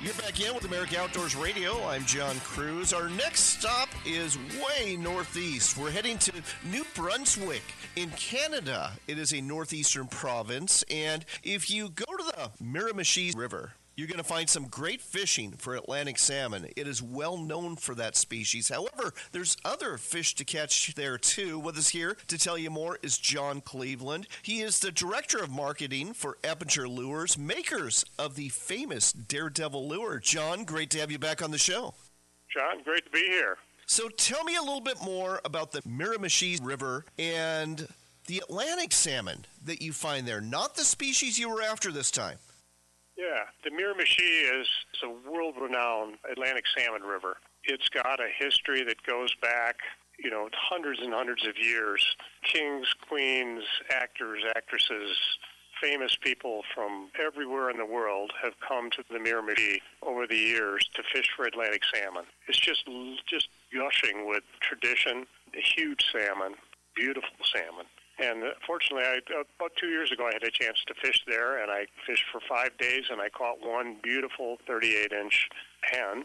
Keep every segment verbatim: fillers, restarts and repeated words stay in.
You're back in with America Outdoors Radio. I'm John Cruz. Our next stop is way northeast. We're heading to New Brunswick in Canada. It is a northeastern province, and if you go to the Miramichi River, you're going to find some great fishing for Atlantic salmon. It is well known for that species. However, there's other fish to catch there too. With us here to tell you more is John Cleveland. He is the Director of Marketing for Aperture Lures, makers of the famous Daredevil lure. John, great to have you back on the show. John, great to be here. So tell me a little bit more about the Miramichi River and the Atlantic salmon that you find there, not the species you were after this time. Yeah, the Miramichi is a world-renowned Atlantic salmon river. It's got a history that goes back, you know, hundreds and hundreds of years. Kings, queens, actors, actresses, famous people from everywhere in the world have come to the Miramichi over the years to fish for Atlantic salmon. It's just just gushing with tradition, huge salmon, beautiful salmon. And uh, fortunately, I, uh, about two years ago, I had a chance to fish there, and I fished for five days, and I caught one beautiful thirty-eight inch hen,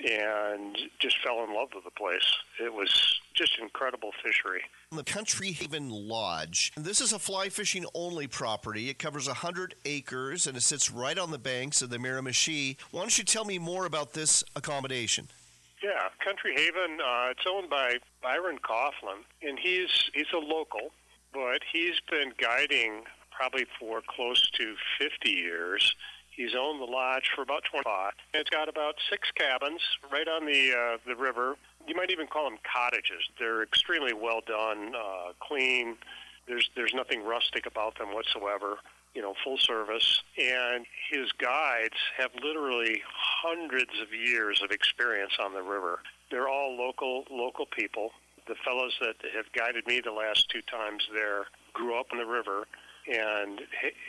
and just fell in love with the place. It was just incredible fishery. The Country Haven Lodge. This is a fly fishing only property. It covers one hundred acres, and it sits right on the banks of the Miramichi. Why don't you tell me more about this accommodation? Yeah, Country Haven, uh, it's owned by Byron Coughlin, and he's he's a local. But he's been guiding probably for close to fifty years. He's owned the lodge for about twenty-five. It's got about six cabins right on the uh, the river. You might even call them cottages. They're extremely well done, uh, clean. There's there's nothing rustic about them whatsoever. You know, full service. And his guides have literally hundreds of years of experience on the river. They're all local local people. The fellows that have guided me the last two times there grew up on the river and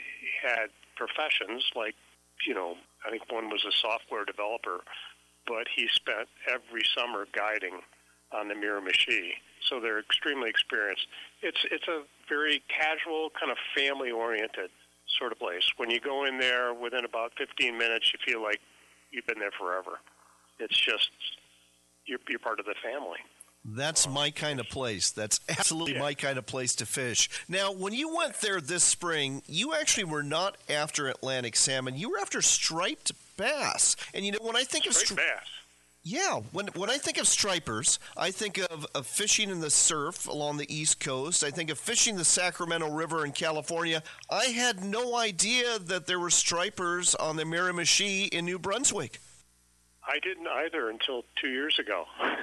had professions like, you know, I think one was a software developer, but he spent every summer guiding on the Miramichi. So they're extremely experienced. It's it's a very casual, kind of family-oriented sort of place. When you go in there, within about fifteen minutes, you feel like you've been there forever. It's just, you're, you're part of the family. That's my kind of place. That's absolutely yeah. my kind of place to fish. Now, when you went there this spring, you actually were not after Atlantic salmon. You were after striped bass. And, you know, when I think striped of... Striped stri- bass? Yeah. When when I think of stripers, I think of, of fishing in the surf along the East Coast. I think of fishing the Sacramento River in California. I had no idea that there were stripers on the Miramichi in New Brunswick. I didn't either until two years ago.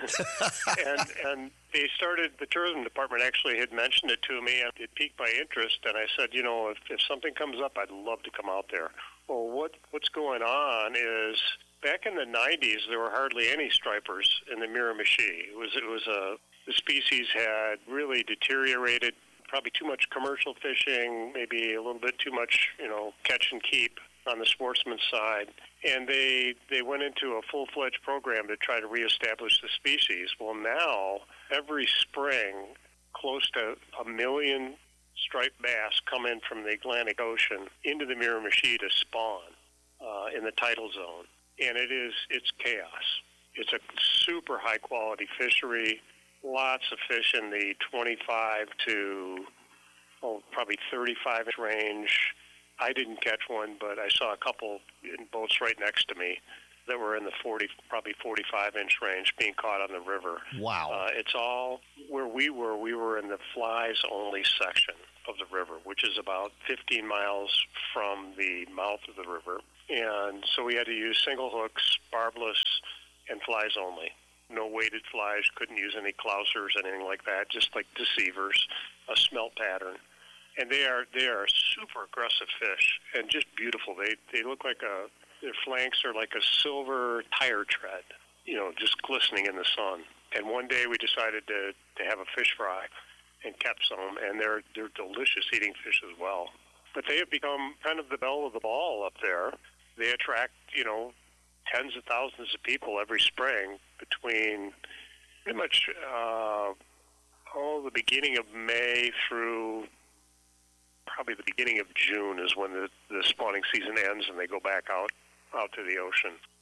and and they started, the tourism department actually had mentioned it to me, and it piqued my interest, and I said, you know, if, if something comes up, I'd love to come out there. Well, what what's going on is, back in the nineties, there were hardly any stripers in the Miramichi. It was, it was a, the species had really deteriorated, probably too much commercial fishing, maybe a little bit too much, you know, catch and keep on the sportsman side. And they they went into a full-fledged program to try to reestablish the species. Well, now, every spring, close to a million striped bass come in from the Atlantic Ocean into the Miramichi to spawn uh, in the tidal zone. And it is, it's chaos. It's a super high-quality fishery, lots of fish in the twenty-five to, oh, probably thirty-five inch range. I didn't catch one, but I saw a couple in boats right next to me that were in the forty, probably forty-five inch range being caught on the river. Wow. Uh, it's all, where we were, we were in the flies-only section of the river, which is about fifteen miles from the mouth of the river. And so we had to use single hooks, barbless, and flies only. No weighted flies, couldn't use any clousers, anything like that, just like deceivers, a smelt pattern. And they are they are super aggressive fish and just beautiful. They they look like a, their flanks are like a silver tire tread, you know, just glistening in the sun. And one day we decided to, to have a fish fry and kept some, and they're they're delicious eating fish as well. But they have become kind of the belle of the ball up there. They attract, you know, tens of thousands of people every spring between pretty much uh, oh the beginning of May through probably the beginning of June is when the, the spawning season ends and they go back out, out to the ocean.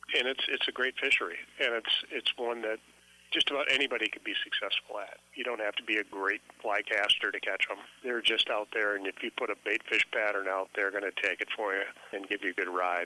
and it's it's a great fishery, and it's it's one that just about anybody could be successful at. You don't have to be a great fly caster to catch them. They're just out there, and if you put a bait fish pattern out, they're going to take it for you and give you a good ride.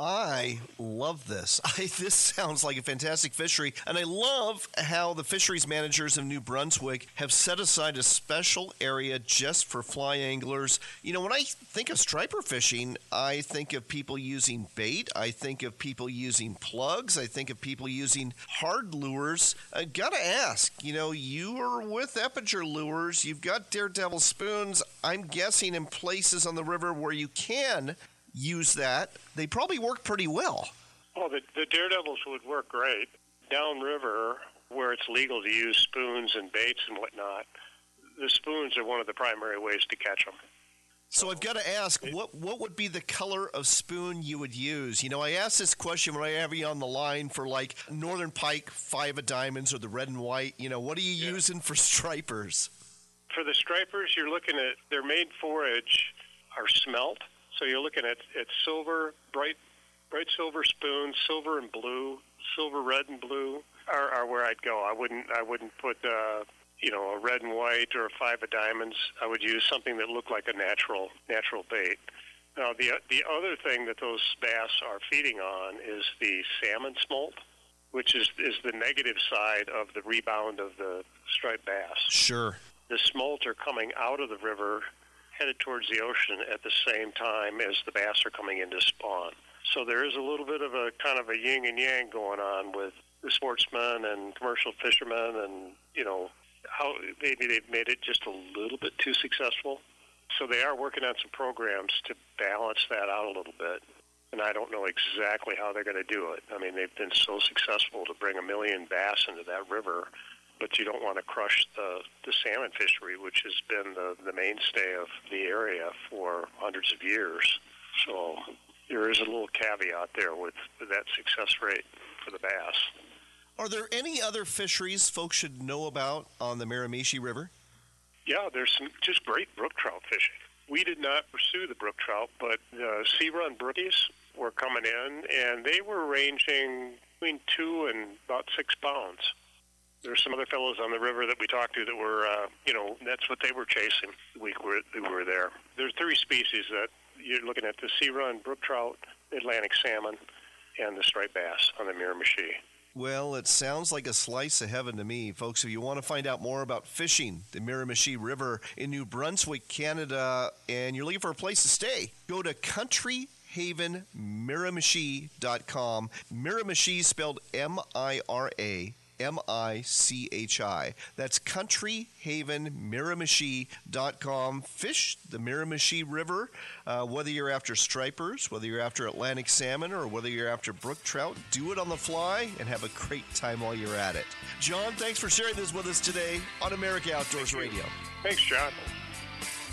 I love this. I, this sounds like a fantastic fishery, and I love how the fisheries managers of New Brunswick have set aside a special area just for fly anglers. You know, when I think of striper fishing, I think of people using bait. I think of people using plugs. I think of people using hard lures. I gotta ask, you know, you are with Eppinger Lures. You've got Daredevil spoons. I'm guessing in places on the river where you can use that, they probably work pretty well. Well, the, the Daredevils would work great. Downriver, where it's legal to use spoons and baits and whatnot, the spoons are one of the primary ways to catch them. So I've got to ask, what what would be the color of spoon you would use? You know, I asked this question when I have you on the line for like Northern Pike, Five of Diamonds, or the red and white. You know, what are you yeah. using for stripers? For the stripers, you're looking at, their main forage are smelt. So you're looking at, at silver, bright bright silver spoons, silver and blue, silver, red and blue are, are where I'd go. I wouldn't I wouldn't put uh, you know a red and white or a five of diamonds. I would use something that looked like a natural natural bait. Now the the other thing that those bass are feeding on is the salmon smolt, which is is the negative side of the rebound of the striped bass. Sure. The smolt are coming out of the river, headed towards the ocean at the same time as the bass are coming in to spawn. So there is a little bit of a kind of a yin and yang going on with the sportsmen and commercial fishermen, and, you know, how maybe they've made it just a little bit too successful. So they are working on some programs to balance that out a little bit. And I don't know exactly how they're going to do it. I mean, they've been so successful to bring a million bass into that river, but you don't want to crush the, the salmon fishery, which has been the, the mainstay of the area for hundreds of years. So there is a little caveat there with, with that success rate for the bass. Are there any other fisheries folks should know about on the Miramichi River? Yeah, there's some just great brook trout fishing. We did not pursue the brook trout, but uh, sea-run brookies were coming in, and they were ranging between two and about six pounds. There's some other fellows on the river that we talked to that were, uh, you know, that's what they were chasing the week we were there. There's three species that you're looking at: the sea-run brook trout, Atlantic salmon, and the striped bass on the Miramichi. Well, it sounds like a slice of heaven to me. Folks, if you want to find out more about fishing the Miramichi River in New Brunswick, Canada, and you're looking for a place to stay, go to country haven miramichi dot com. Miramichi spelled M I R A. M I C H I. That's country haven miramichi dot com. Fish the Miramichi River, uh, whether you're after stripers, whether you're after Atlantic salmon, or whether you're after brook trout, do it on the fly and have a great time while you're at it. John, thanks for sharing this with us today on America Outdoors Radio. Thanks, John.